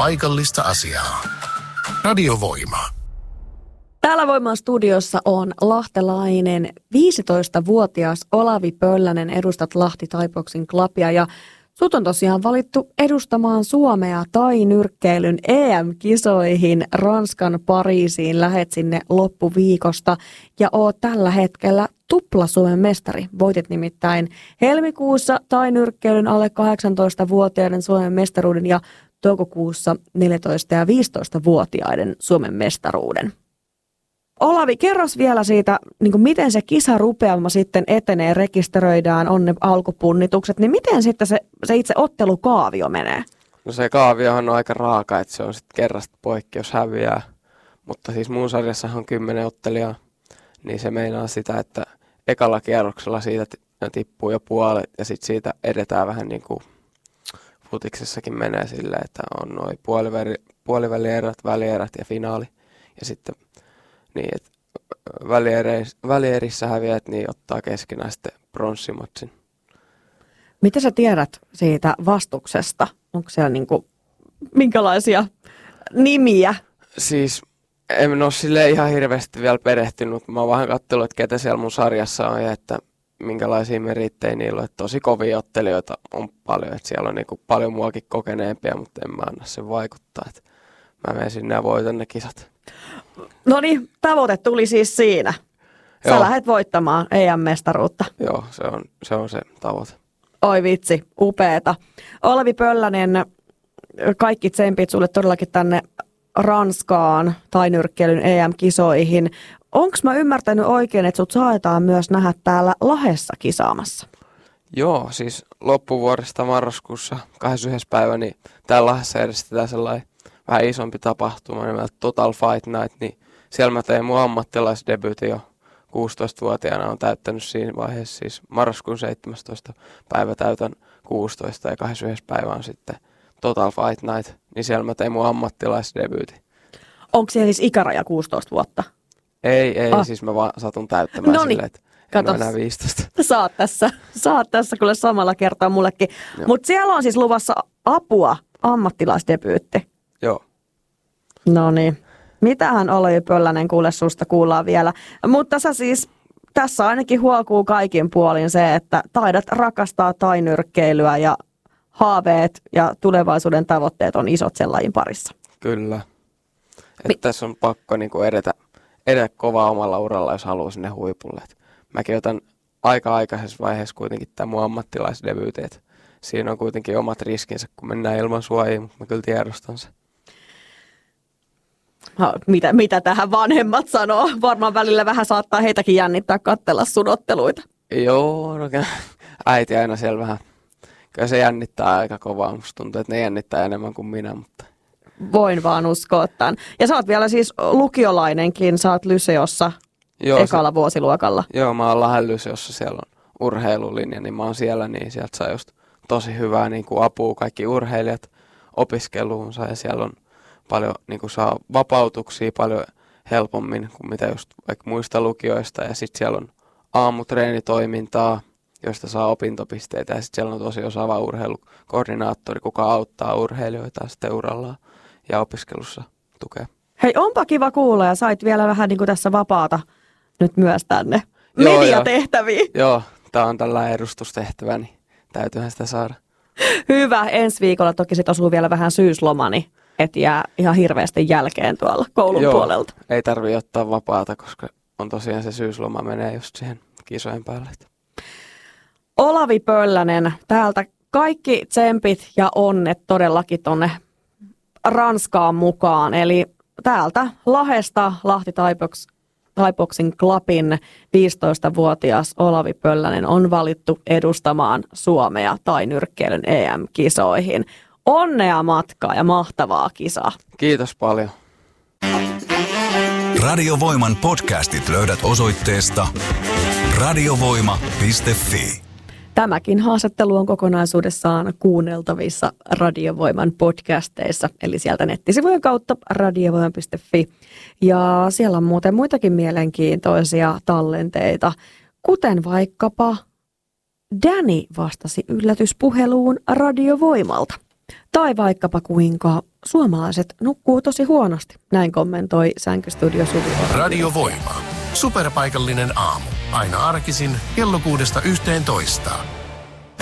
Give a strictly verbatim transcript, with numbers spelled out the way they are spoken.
paikallista asiaa. Radiovoima. Täällä Voiman studiossa on lahtelainen viisitoistavuotias Olavi Pöllänen. Edustat Lahti Thai Boxing Clubia ja sut on tosiaan valittu edustamaan Suomea thai-nyrkkeilyn E M-kisoihin Ranskan Pariisiin. Lähet sinne loppuviikosta ja oot tällä hetkellä tupla Suomen mestari. Voitit nimittäin helmikuussa thai-nyrkkeilyn alle kahdeksantoistavuotiaiden Suomen mestaruuden ja toukokuussa neljätoista- ja viisitoistavuotiaiden Suomen mestaruuden. Olavi, kerros vielä siitä, niin kuin miten se kisarupeama sitten etenee, rekisteröidään, on ne alkupunnitukset, niin miten sitten se, se itse ottelukaavio menee? No se kaaviohan on aika raaka, että se on sitten kerrasta poikki, jos häviää. Mutta siis muun sarjassahan on kymmenen ottelijaa, niin se meinaa sitä, että ekalla kierroksella siitä tippuu jo puolet ja sitten siitä edetään vähän niin kuin futiksessakin menee silleen, että on noin puoliväli, puolivälierät, välierät ja finaali ja sitten niin, että välierissä häviät, niin ottaa keskenään sitten pronssimatsin. Mitä sä tiedät siitä vastuksesta? Onko siellä niinku, minkälaisia nimiä? Siis en ole silleen ihan hirveästi vielä perehtynyt. Mä oon vähän katsellut, että ketä siellä mun sarjassa on ja että minkälaisia merittejä niillä on. Että tosi kovia ottelijoita on paljon. Että siellä on niinku paljon muakin kokeneempia, mutta en mä anna sen vaikuttaa. Että mä menen sinne ja voitan ne kisat. No niin, tavoite tuli siis siinä. Sä Joo. lähdet voittamaan E M-mestaruutta. Joo, se on, se on se tavoite. Oi vitsi, upeeta. Olavi Pöllänen, kaikki tsempit sulle todellakin tänne Ranskaan thai-nyrkkeilyn E M-kisoihin. Onko mä ymmärtänyt oikein, että sut saetaan myös nähdä täällä Lahdessa kisaamassa? Joo, siis loppuvuodesta marraskuussa kahdeskymmenesensimmäinen päivä, niin täällä Lahdessa järjestetään sellainen vähän isompi tapahtuma nimeltä Total Fight Night, niin siellä mä tein mun ammattilaisdebyytin jo kuusitoistavuotiaana, on täyttänyt siinä vaiheessa, siis marraskuun seitsemästoista päivä täytän kuusitoista ja kahdeskymmenes päivä on sitten Total Fight Night, niin siellä mä tein mun ammattilaisdebyytin. Onko siellä siis ikäraja kuusitoista vuotta? Ei, ei, ah. siis mä vaan satun täyttämään Noniin. silleen, että en ole enää viisitoista. Saat tässä, saat tässä kyllä samalla kertaa mullekin. Mutta siellä on siis luvassa apua ammattilaisdebyytti. Joo. No niin. Mitähän Olavi Pöllänen, kuule susta kuullaan vielä. Mutta sä siis, tässä ainakin huokuu kaikin puolin se, että taidat rakastaa thai-nyrkkeilyä ja haaveet ja tulevaisuuden tavoitteet on isot sen lajin parissa. Kyllä. Että Mi- tässä on pakko niinku edetä, edetä kovaa omalla uralla, jos haluaa sinne huipulle. Et mäkin otan aika aikaisessa vaiheessa kuitenkin tämän mun ammattilaisdebyytin. Siinä on kuitenkin omat riskinsä, kun mennään ilman suojia, mutta mä kyllä tiedostan se. Ha, mitä, mitä tähän vanhemmat sanoo? Varmaan välillä vähän saattaa heitäkin jännittää katsella sun otteluita. Joo, no, äiti aina siellä vähän. Kyllä se jännittää aika kovaa. Musta tuntuu, että ne jännittää enemmän kuin minä. Mutta voin vaan uskoa tämän. Ja sä oot vielä siis lukiolainenkin, sä oot Lyseossa joo, ekalla se, vuosiluokalla. Joo, mä oon Lahden Lyseossa, siellä on urheilulinja, niin mä oon siellä, niin sieltä saa just tosi hyvää niin kuin apua kaikki urheilijat opiskeluunsa ja siellä on paljon niin kuin saa vapautuksia paljon helpommin kuin mitä just vaikka muista lukioista ja sitten siellä on aamutreenitoimintaa, josta saa opintopisteitä ja sitten siellä on tosi osaava urheilukoordinaattori, kuka auttaa urheilijoita sitten urallaan ja opiskelussa tukea. Hei, onpa kiva kuulla ja sait vielä vähän niin kuin tässä vapaata nyt myös tänne joo, mediatehtäviin. Joo, joo, tää on tällainen edustustehtävä, niin täytyyhän sitä saada. Hyvä, ensi viikolla toki sit osuu vielä vähän syyslomani, et jää ihan hirveästi jälkeen tuolla koulun joo, puolelta. Ei tarvitse ottaa vapaata, koska on tosiaan se syysloma menee just siihen kisojen päälle. Olavi Pöllänen, täältä kaikki tsempit ja onnet todellakin tonne Ranskaan mukaan. Eli täältä Lahdesta Lahti Thai Boxing Clubin viisitoistavuotias Olavi Pöllänen on valittu edustamaan Suomea thai-nyrkkeilyn E M-kisoihin. Onnea matkaa ja mahtavaa kisaa. Kiitos paljon. Radiovoiman podcastit löydät osoitteesta radiovoima piste fi. Tämäkin haastattelu on kokonaisuudessaan kuunneltavissa Radiovoiman podcasteissa, eli sieltä nettisivujen kautta radiovoima piste fi. Ja siellä on muuten muitakin mielenkiintoisia tallenteita, kuten vaikkapa Danny vastasi yllätyspuheluun Radiovoimalta. Tai vaikkapa kuinka suomalaiset nukkuu tosi huonosti. Näin kommentoi Sänkystudio Suvi Orvio. Radio Voima. Superpaikallinen aamu. Aina arkisin kello kuudesta yhteentoista.